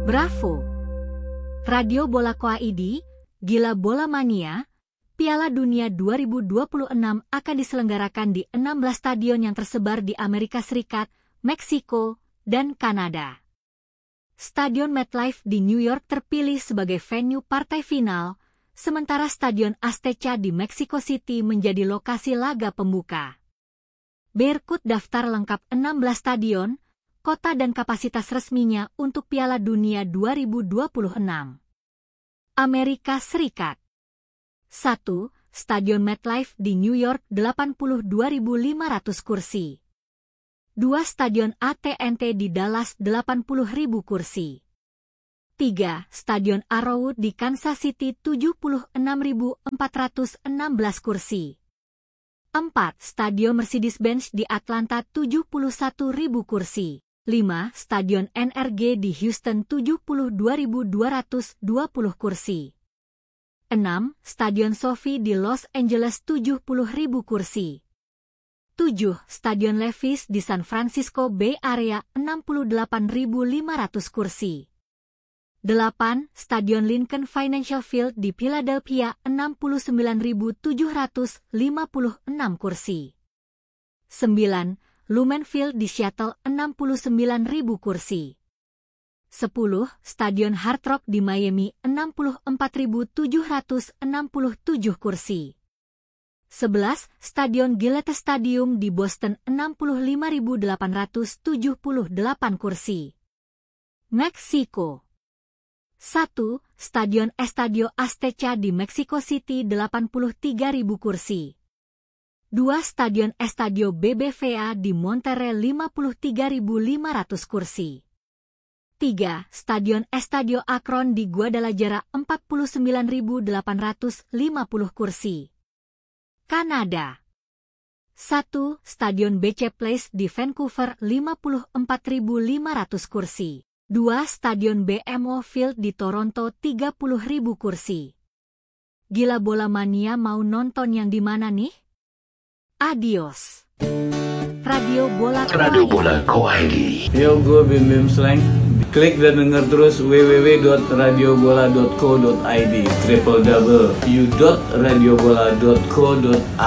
Bravo! Radio Bola Koaidi, Gila Bola Mania, Piala Dunia 2026 akan diselenggarakan di 16 stadion yang tersebar di Amerika Serikat, Meksiko, dan Kanada. Stadion MetLife di New York terpilih sebagai venue partai final, sementara Stadion Azteca di Mexico City menjadi lokasi laga pembuka. Berikut daftar lengkap 16 stadion, kota dan kapasitas resminya untuk Piala Dunia 2026. Amerika Serikat. 1. Stadion MetLife di New York 82.500 kursi. 2. Stadion AT&T di Dallas 80.000 kursi. 3. Stadion Arrowwood di Kansas City 76.416 kursi. 4. Stadion Mercedes-Benz di Atlanta 71.000 kursi. 5. Stadion NRG di Houston 72.220 kursi. 6. Stadion SoFi di Los Angeles 70.000 kursi. 7. Stadion Levi's di San Francisco Bay Area 68.500 kursi. 8. Stadion Lincoln Financial Field di Philadelphia 69.756 kursi. 9. Lumen Field di Seattle 69.000 kursi. 10. Stadion Hard Rock di Miami 64.767 kursi. 11. Stadion Gillette Stadium di Boston 65.878 kursi. Meksiko. 1. Stadion Estadio Azteca di Mexico City 83.000 kursi. 2. Stadion Estadio BBVA di Monterrey 53.500 kursi. 3. Stadion Estadio Akron di Guadalajara 49.850 kursi. Kanada. 1. Stadion BC Place di Vancouver 54.500 kursi. 2. Stadion BMO Field di Toronto 30.000 kursi. Gila Bola Mania mau nonton yang di mana nih? Adios. Radio Bola Koaidi. Yo, gue Bim Bim Slang. Klik dan denger terus www.radiobola.co.id www.radiobola.co.id